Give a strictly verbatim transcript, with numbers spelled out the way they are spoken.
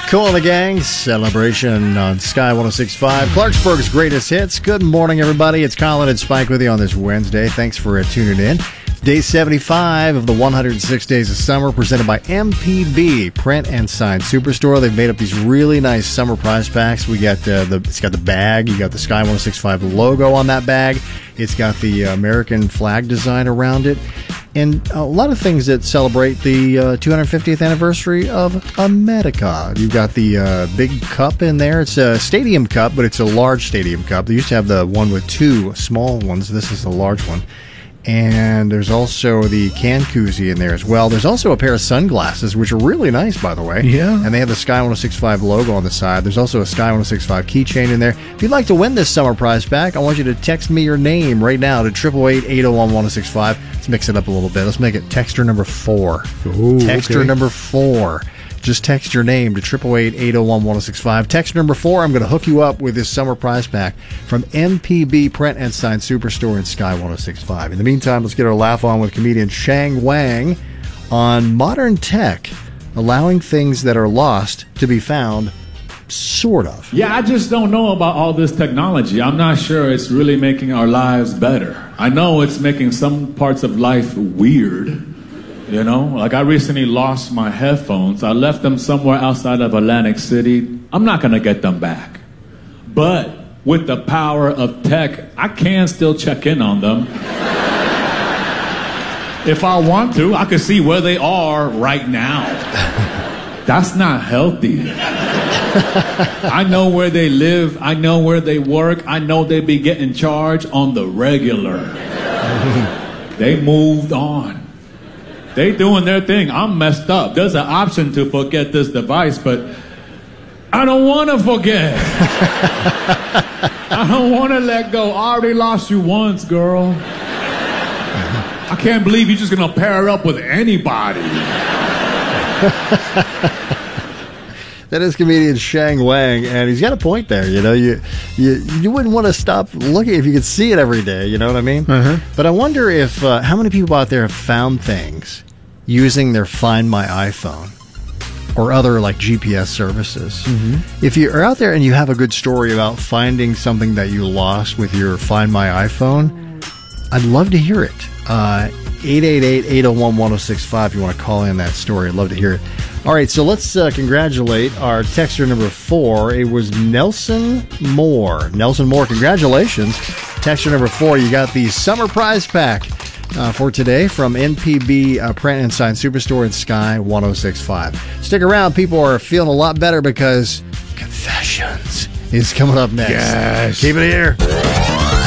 Cool and the Gang, Celebration on Sky one oh six point five. Clarksburg's greatest hits. Good morning, everybody. It's Colin and Spike with you on this Wednesday. Thanks for uh, tuning in. It's day seventy-five of the one hundred six Days of Summer, presented by M P B, Print and Sign Superstore. They've made up these really nice summer prize packs. We got uh, the it's got the bag. You got the Sky one oh six point five logo on that bag. It's got the American flag design around it. And a lot of things that celebrate the uh, two hundred fiftieth anniversary of America. You've got the uh, big cup in there. It's a stadium cup, but it's a large stadium cup. They used to have the one with two small ones. This is the large one. And there's also the can koozie in there as well. There's also a pair of sunglasses, which are really nice, by the way. Yeah. And they have the Sky one oh six point five logo on the side. There's also a Sky one oh six point five keychain in there. If you'd like to win this summer prize pack, I want you to text me your name right now to eight eight eight, eight oh one, one oh six five. Let's mix it up a little bit. Let's make it texter number four. Ooh, texter okay. number four. Just text your name to eight eight eight, eight oh one, one oh six five. Text number four, I'm going to hook you up with this summer prize pack from M P B Print and Sign Superstore and Sky one oh six point five. In the meantime, let's get our laugh on with comedian Shang Wang on modern tech, allowing things that are lost to be found, sort of. Yeah, I just don't know about all this technology. I'm not sure it's really making our lives better. I know it's making some parts of life weird. You know, like I recently lost my headphones. I left them somewhere outside of Atlantic City. I'm not going to get them back. But with the power of tech, I can still check in on them. If I want to, I can see where they are right now. That's not healthy. I know where they live. I know where they work. I know they be getting charged on the regular. They moved on. They doing their thing. I'm messed up. There's an option to forget this device, but I don't want to forget. I don't want to let go. I already lost you once, girl. I can't believe you're just going to pair up with anybody. That is comedian Shang Wang, and he's got a point there. You know, you you you wouldn't want to stop looking if you could see it every day. You know what I mean? Uh-huh. But I wonder if uh, how many people out there have found things using their Find My iPhone or other like G P S services. Mm-hmm. If you are out there and you have a good story about finding something that you lost with your Find My iPhone, I'd love to hear it. Uh, eight eight eight, eight oh one, one oh six five if you want to call in that story. I'd love to hear it. All right, so let's uh, congratulate our texter number four. It was Nelson Moore. Nelson Moore, congratulations. Texter number four, you got the summer prize pack uh, for today from N P B uh, Print and Sign Superstore and Sky one oh six point five. Stick around. People are feeling a lot better because Confessions is coming up next. Yes. Keep it here.